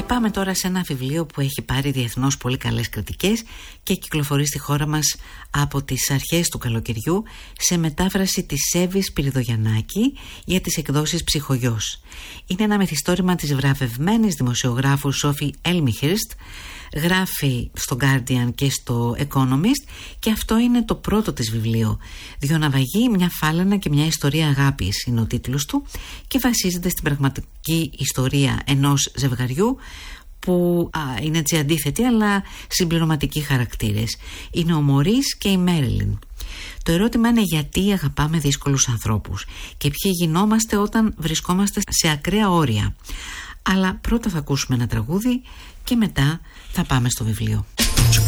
Πάμε τώρα σε ένα βιβλίο που έχει πάρει διεθνώς πολύ καλές κριτικές και κυκλοφορεί στη χώρα μας από τις αρχές του καλοκαιριού σε μετάφραση της Εύης Πυριδογιαννάκη για τις εκδόσεις Ψυχογιός. Είναι ένα μυθιστόρημα της βραβευμένης δημοσιογράφου Σόφι Έλμιχερστ. Γράφει στο Guardian και στο Economist και αυτό είναι το πρώτο της βιβλίο. «Δυο ναυαγοί, μια φάλαινα και μια ιστορία αγάπης» είναι ο τίτλος του και βασίζεται στην πραγματική ιστορία ενός ζευγαριού που είναι έτσι αντίθετοι αλλά συμπληρωματικοί χαρακτήρες. Είναι ο Μωρίς και η Μέριλιν. Το ερώτημα είναι γιατί αγαπάμε δύσκολους ανθρώπους και ποιοι γινόμαστε όταν βρισκόμαστε σε ακραία όρια. Αλλά πρώτα θα ακούσουμε ένα τραγούδι και μετά θα πάμε στο βιβλίο.